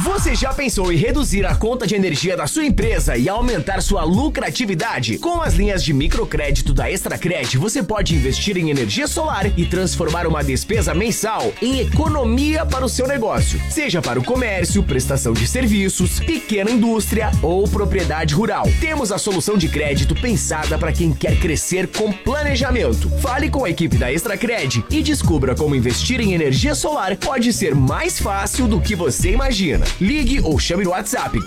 Você já pensou em reduzir a conta de energia da sua empresa e aumentar sua lucratividade? Com as linhas de microcrédito da Extracred, você pode investir em energia solar e transformar uma despesa mensal em economia para o seu negócio. Seja para o comércio, prestação de serviços, pequena indústria ou propriedade rural. Temos a solução de crédito pensada para quem quer crescer com planejamento. Fale com a equipe da Extracred e descubra como investir em energia solar pode ser mais fácil do que você imagina. Ligue ou chame no WhatsApp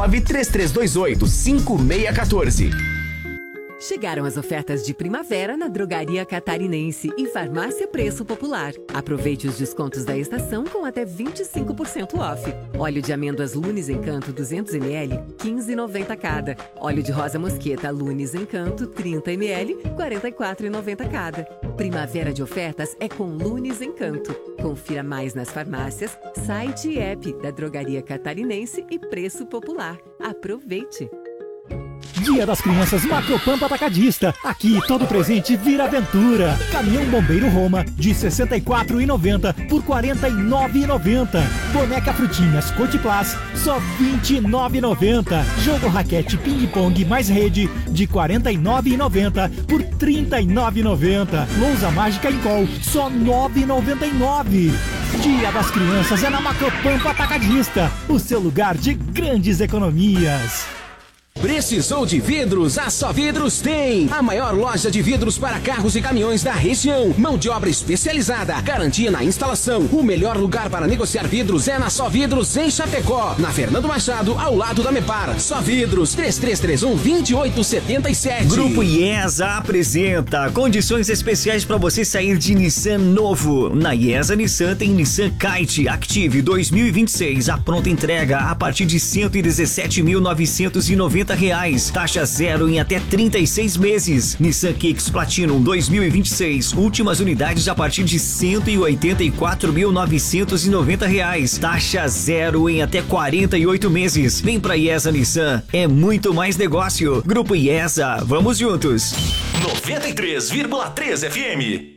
49-3328-5614. Chegaram as ofertas de primavera na Drogaria Catarinense e Farmácia Preço Popular. Aproveite os descontos da estação com até 25% off. Óleo de amêndoas Lunes Encanto 200ml, 15,90 cada. Óleo de rosa mosqueta Lunes Encanto 30ml, 44,90 cada. Primavera de ofertas é com Lunes Encanto. Confira mais nas farmácias, site e app da Drogaria Catarinense e Preço Popular. Aproveite! Dia das Crianças Macropampa Atacadista. Aqui todo presente vira aventura. Caminhão Bombeiro Roma de R$ 64,90 por R$ 49,90. Boneca Frutinhas Cotiplas só R$ 29,90. Jogo raquete ping-pong mais rede de R$ 49,90 por R$ 39,90. Lousa mágica em col só R$ 9,99. Dia das Crianças é na Macropampa Atacadista, o seu lugar de grandes economias. Precisou de vidros? A Só Vidros tem! A maior loja de vidros para carros e caminhões da região. Mão de obra especializada, garantia na instalação. O melhor lugar para negociar vidros é na Só Vidros, em Chapecó. Na Fernando Machado, ao lado da Mepar. Só Vidros, 3331-2877. Grupo IESA apresenta condições especiais para você sair de Nissan novo. Na IESA Nissan tem Nissan Kite Active 2026. A pronta entrega a partir de R$ 117.990. Taxa zero em até 36 meses. Nissan Kicks Platinum 2026. Últimas unidades a partir de R$ 184.990. Taxa zero em até 48 meses. Vem pra IESA Nissan. É muito mais negócio. Grupo IESA. Vamos juntos. 93,3 FM.